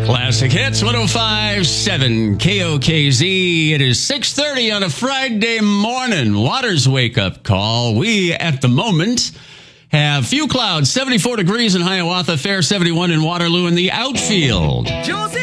Classic Hits 105.7 KOKZ. It is 6:30 on a Friday morning. Water's wake-up call. We, at the moment, have few clouds, 74 degrees in Hiawatha, fair 71 in Waterloo in the outfield.